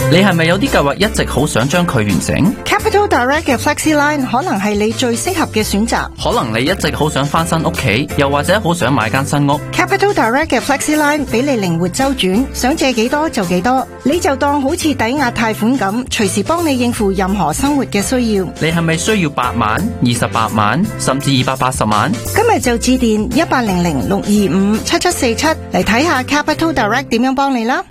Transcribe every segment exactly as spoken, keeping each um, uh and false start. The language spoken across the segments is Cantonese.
你係咪有啲計劃一直好想將佢完成？ Capital Direct 嘅 FlexiLine 可能係你最適合嘅選擇。 可能你一直好想翻新屋企，又或者好想買間新屋。 Capital Direct 嘅 FlexiLine 俾你靈活周轉，想借幾多就幾多，你就當好似抵押貸款咁，隨時幫你應付任何生活嘅需要。 你係咪需要八萬、二十八萬，甚至二百八十萬？ 今日就致電一八零零六二五七七四七嚟睇下 Capital Direct 點樣幫你啦。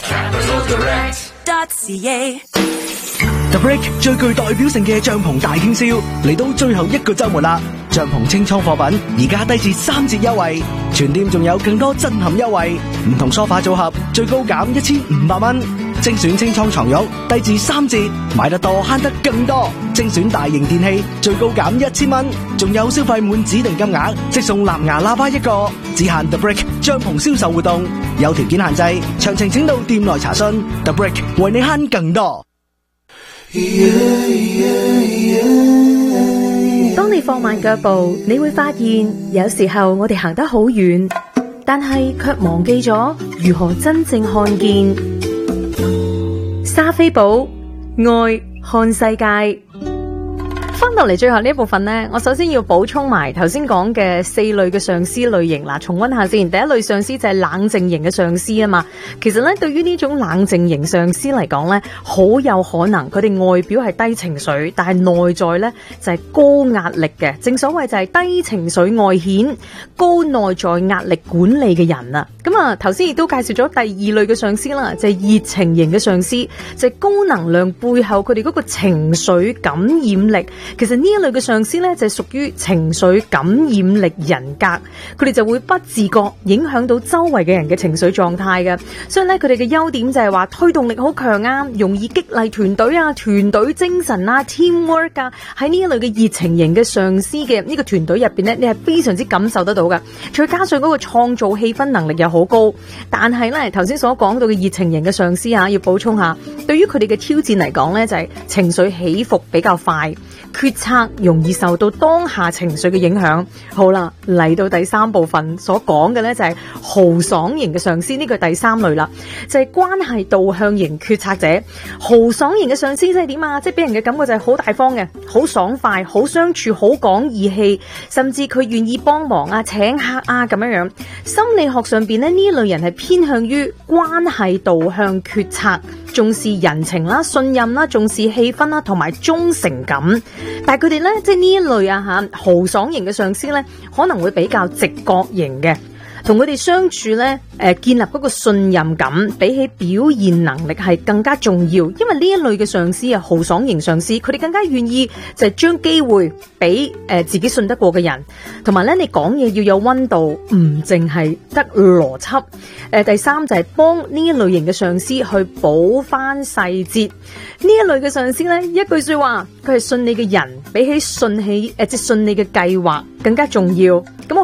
The Brick 最具代表性嘅帳篷大傾銷嚟到最後一個週末啦！帳篷清倉貨品而家低至三折優惠，全店仲有更多震撼優惠，唔同梳化組合最高減一千五百蚊，精選清倉床褥低至三折，買得多慳得更多，精選大型電器最高減一千蚊，仲有消費滿指定金額即送藍牙喇叭一個，只限 The Brick 帳篷銷售活動，有條件限制，詳情請到店內查詢。The Brick 為你慳更多。 當你放慢腳步，你會發現有時候我哋行得好遠，但係卻忘記咗如何真正看見。莎菲寶愛看世界。翻到嚟最後呢一部分呢，我首先要補充埋頭先講嘅四類嘅上司類型。嗱，重溫下先。第一類上司就係冷靜型嘅上司啊嘛。其實咧，對於呢種冷靜型上司嚟講咧，好有可能佢哋外表係低情緒，但係內在咧就係高壓力嘅。正所謂就係低情緒外顯，高內在壓力管理嘅人啊。咁啊，頭先亦都介紹咗第二類嘅上司啦，就係熱情型嘅上司，就係高能量背後佢哋嗰個情緒感染力。其實呢一類嘅上司咧，就係屬於情緒感染力人格，佢哋就會不自覺影響到周圍嘅人嘅情緒狀態嘅。所以咧，佢哋嘅優點就係話推動力好強啊，容易激勵團隊啊，團隊精神啊 ，teamwork 啊，喺呢一類嘅熱情型嘅上司嘅呢個團隊入邊咧，你係非常之感受得到嘅。再加上嗰個創造氣氛能力又好高，但係咧頭先所講到嘅熱情型嘅上司啊，要補充下，對於佢哋嘅挑戰嚟講咧，就係情緒起伏比較快。決策容易受到當下情緒嘅影響。好啦，嚟到第三部分所講嘅呢，就係豪爽型嘅上司，呢個第三類啦，就係關係導向型決策者。豪爽型嘅上司即係點啊？即係俾人嘅感覺就係好大方嘅，好爽快，好相處，好講義氣，甚至佢願意幫忙啊、請客啊咁樣樣。心理學上邊呢，呢一類人係偏向於關係導向決策，重視人情啦、信任啦、重視氣氛啦同埋忠誠感。但係佢哋咧，即係呢一類啊吓豪爽型嘅上司咧，可能會比較直覺型嘅，同佢哋相處咧，誒、呃、建立嗰個信任感，比起表現能力係更加重要。因為呢一類嘅上司啊，豪爽型上司，佢哋更加願意就係將機會俾誒、呃、自己信得過嘅人，同埋咧你講嘢要有溫度，唔淨係得邏輯。誒、呃、第三就係幫呢一類型嘅上司去補翻細節。呢一類嘅上司咧，一句說話，佢係信你嘅人，比起信起誒即係信你嘅計劃更加重要。咁